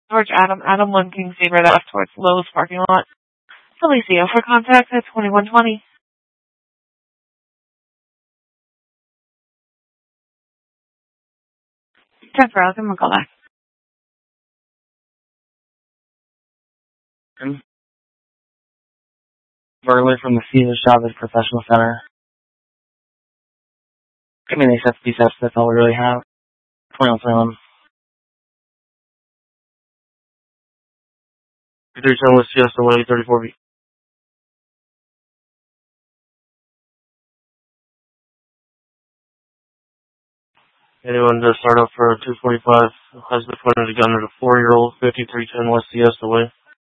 George Adam 1 King Zebra left towards Lowe's parking lot. Felicio for contact at 2120. 10 for, I'll give him a call back. Burley from the Caesar Chavez Professional Center. I mean, they set the steps, that's all we really have. 2121. 310 West Siesta Way, 34B. Anyone to start up for a 245 has been pointed a gun at a 4-year-old, 5310 West Siesta Way.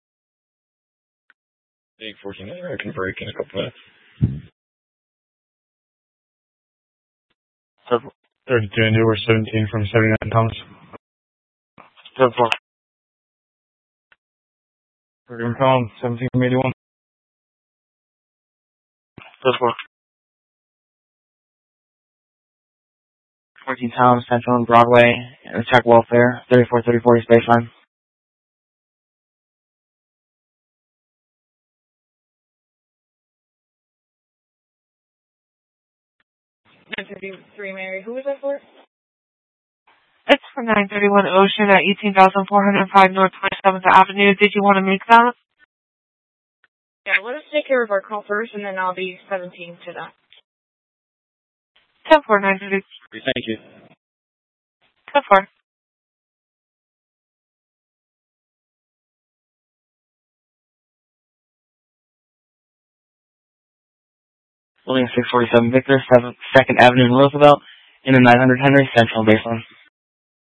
Big 14, I can break in a couple minutes. 32 India, we're 17 from 79 Thomas. 10-4. We're going to call 17 from 81. 10-4. 14 Towns, Central and Broadway, and attack welfare, 3434 East Baseline. Mary. Who was that for? It's for 931 Ocean at 18,405 North 27th Avenue. Did you want to make that? Yeah, let us take care of our call first, and then I'll be 17 to that. 10-4, 930. Thank you. 10-4. Building 647 Victor, 2nd Avenue in Roosevelt, in the 900 Henry Central Baseline.